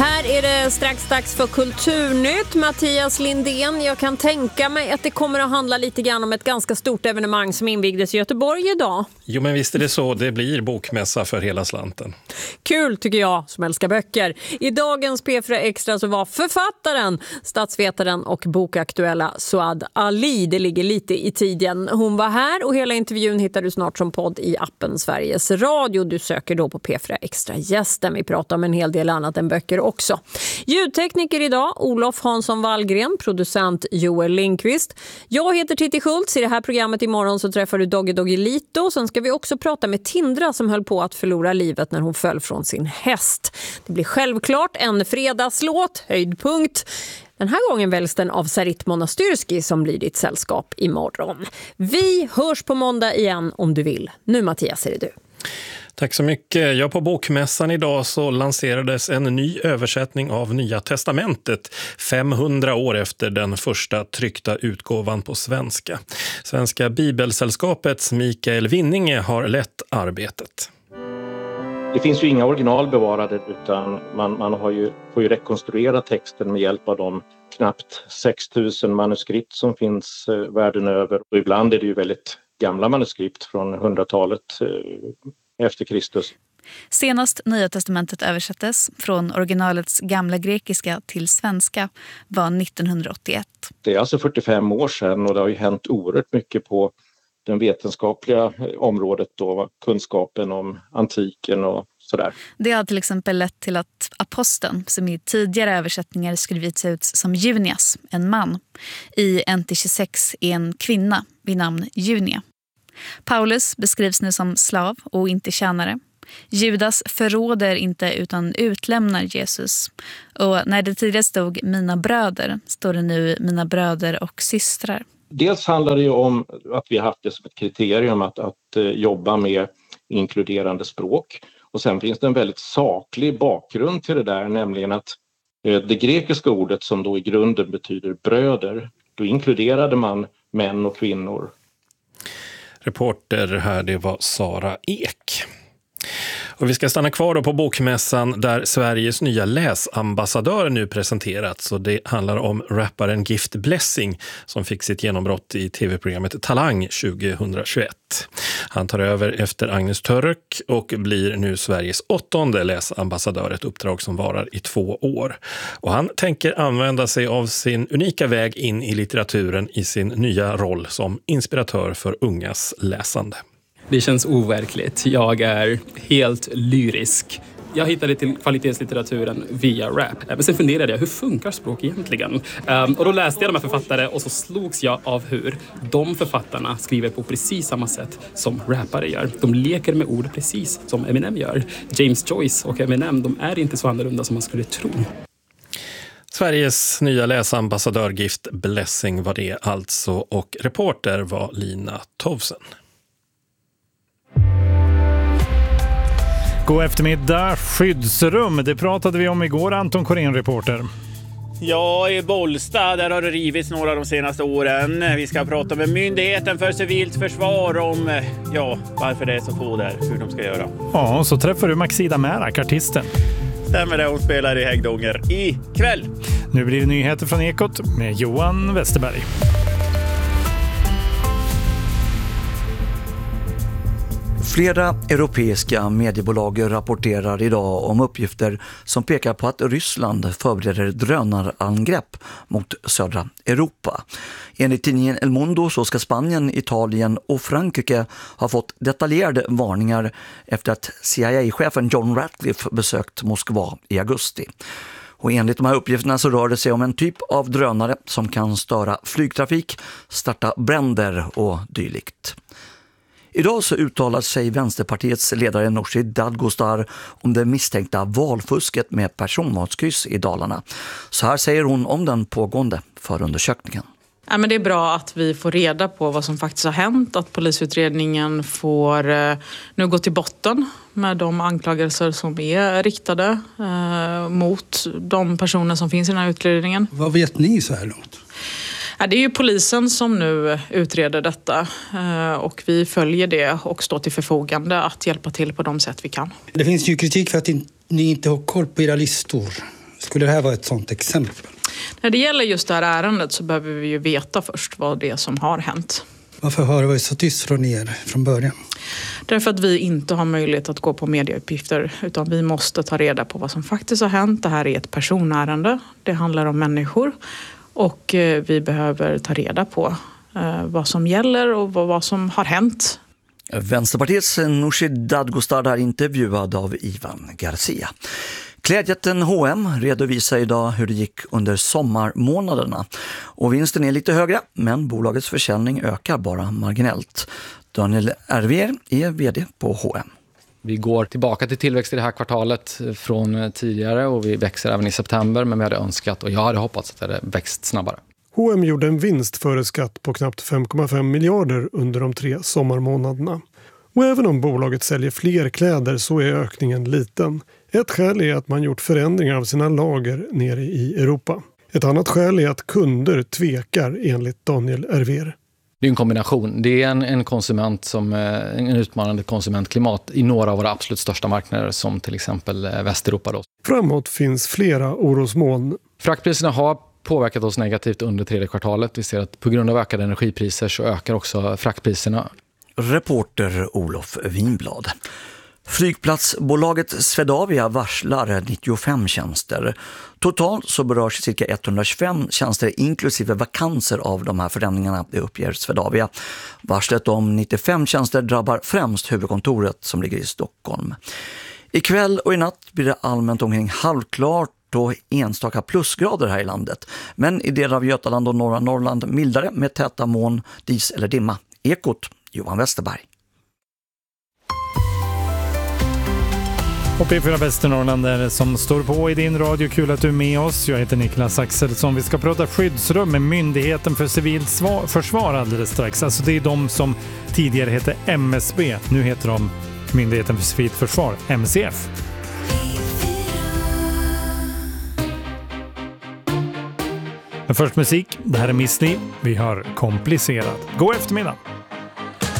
Här är det strax dags för Kulturnytt. Mattias Lindén, jag kan tänka mig att det kommer att handla lite grann om ett ganska stort evenemang som invigdes i Göteborg idag. Jo, men visst är det så. Det blir bokmässa för hela slanten. Kul tycker jag som älskar böcker. I dagens P4 Extra så var författaren, statsvetaren och bokaktuella Suad Ali. Det ligger lite i tiden. Hon var här och hela intervjun hittar du snart som podd i appen Sveriges Radio. Du söker då på P4 Extra gästen. Vi pratar om en hel del annat än böcker också. Ljudtekniker idag, Olof Hansson Wallgren, producent Joel Lindqvist. Jag heter Titti Schultz. I det här programmet imorgon så träffar du Doggy Lito. Sen ska vi också prata med Tindra som höll på att förlora livet när hon föll från sin häst. Det blir självklart en fredagslåt, höjdpunkt. Den här gången väljs den av Sarit Monastyrski som blir ditt sällskap imorgon. Vi hörs på måndag igen om du vill. Nu Mattias är det du. Tack så mycket. Ja, på bokmässan idag så lanserades en ny översättning av Nya testamentet 500 år efter den första tryckta utgåvan på svenska. Svenska Bibelsällskapets Mikael Winninge har lett arbetet. Det finns ju inga original bevarade utan man får ju rekonstruera texten med hjälp av de knappt 6000 manuskript som finns världen över. Och ibland är det ju väldigt gamla manuskript från 100-talet efter Kristus. Senast Nya testamentet översattes från originalets gamla grekiska till svenska var 1981. Det är alltså 45 år sedan och det har ju hänt oerhört mycket på den vetenskapliga området då, kunskapen om antiken och sådär. Det har till exempel lett till att aposteln, som i tidigare översättningar skrivits ut som Junias, en man, i NT26 är en kvinna vid namn Junia. Paulus beskrivs nu som slav och inte tjänare. Judas förråder inte utan utlämnar Jesus. Och när det tidigare stod mina bröder står det nu mina bröder och systrar. Dels handlar det ju om att vi har haft det som ett kriterium att jobba med inkluderande språk. Och sen finns det en väldigt saklig bakgrund till det där, nämligen att det grekiska ordet som då i grunden betyder bröder, då inkluderade man män och kvinnor. Reporter här, det var Sara Ek. Och vi ska stanna kvar då på bokmässan där Sveriges nya läsambassadör nu presenterats. Och det handlar om rapparen Gift Blessing som fick sitt genombrott i tv-programmet Talang 2021. Han tar över efter Agnes Török och blir nu Sveriges 8:e läsambassadör, ett uppdrag som varar i 2 år. Och han tänker använda sig av sin unika väg in i litteraturen i sin nya roll som inspiratör för ungas läsande. Det känns overkligt. Jag är helt lyrisk. Jag hittade till kvalitetslitteraturen via rap. Men sen funderade jag, hur funkar språk egentligen? Och då läste jag de här författare och så slogs jag av hur de författarna skriver på precis samma sätt som rappare gör. De leker med ord precis som Eminem gör. James Joyce och Eminem, de är inte så annorlunda som man skulle tro. Sveriges nya läsambassadör Gift Blessing var det alltså, och reporter var Lina Tovsen. God eftermiddag, skyddsrum. Det pratade vi om igår, Anton Korén, reporter. Ja, i Bollsta där har det rivits några de senaste åren. Vi ska prata med Myndigheten för civilt försvar om varför det är så få där, hur de ska göra. Ja, och så träffar du Maxida Märak, artisten. Stämmer det, hon spelar i Häggdånger ikväll. Nu blir det nyheter från Ekot med Johan Westerberg. Flera europeiska mediebolag rapporterar idag om uppgifter som pekar på att Ryssland förbereder drönarangrepp mot södra Europa. Enligt tidningen El Mundo så ska Spanien, Italien och Frankrike ha fått detaljerade varningar efter att CIA-chefen John Ratcliffe besökt Moskva i augusti. Och enligt de här uppgifterna så rör det sig om en typ av drönare som kan störa flygtrafik, starta bränder och dylikt. Idag så uttalar sig Vänsterpartiets ledare Nooshi Dadgostar om det misstänkta valfusket med personvalskryss i Dalarna. Så här säger hon om den pågående förundersökningen. Ja, men det är bra att vi får reda på vad som faktiskt har hänt. Att polisutredningen får nu gå till botten med de anklagelser som är riktade mot de personer som finns i den här utredningen. Vad vet ni så här långt? Ja, det är ju polisen som nu utreder detta och vi följer det och står till förfogande att hjälpa till på de sätt vi kan. Det finns ju kritik för att ni inte har koll på era listor. Skulle det här vara ett sådant exempel? När det gäller just det här ärendet så behöver vi ju veta först vad det är som har hänt. Varför har det varit så tyst från er från början? Därför att vi inte har möjlighet att gå på medieuppgifter utan vi måste ta reda på vad som faktiskt har hänt. Det här är ett personärende. Det handlar om människor och vi behöver ta reda på vad som gäller och vad som har hänt. Vänsterpartiets Nooshi Dadgostar är intervjuad av Ivan Garcia. Klädjätten H&M redovisar idag hur det gick under sommarmånaderna. Och vinsten är lite högre, men bolagets försäljning ökar bara marginellt. Daniel Ervier är vd på H&M. Vi går tillbaka till tillväxt i det här kvartalet från tidigare och vi växer även i september, men vi hade önskat och jag hade hoppats att det hade växt snabbare. H&M gjorde en vinst före skatt på knappt 5,5 miljarder under de 3 sommarmånaderna. Och även om bolaget säljer fler kläder så är ökningen liten. Ett skäl är att man gjort förändringar av sina lager nere i Europa. Ett annat skäl är att kunder tvekar enligt Daniel Ervier. Det är en kombination. Det är en konsument som en utmanande konsumentklimat i några av våra absolut största marknader som till exempel Västeuropa. Då. Framåt finns flera orosmoln. Fraktpriserna har påverkat oss negativt under 3:e kvartalet. Vi ser att på grund av ökade energipriser så ökar också fraktpriserna. Reporter Olof Winblad. Flygplatsbolaget Swedavia varslar 95 tjänster. Totalt så berörs cirka 125 tjänster inklusive vakanser av de här förändringarna, det uppger Swedavia. Varslet om 95 tjänster drabbar främst huvudkontoret som ligger i Stockholm. Ikväll och i natt blir det allmänt omkring halvklart och enstaka plusgrader här i landet. Men i delar av Götaland och norra Norrland mildare med täta moln, dis eller dimma. Ekot, Johan Westerberg. Och P4 Västernorrland är det som står på i din radio. Kul att du är med oss. Jag heter Niklas Axelsson. Vi ska prata skyddsrum med Myndigheten för civilt försvar alldeles strax. Alltså det är de som tidigare hette MSB. Nu heter de Myndigheten för civilt försvar, MCF. Men först musik. Det här är Miss Li. Vi hör Komplicerad. God eftermiddag.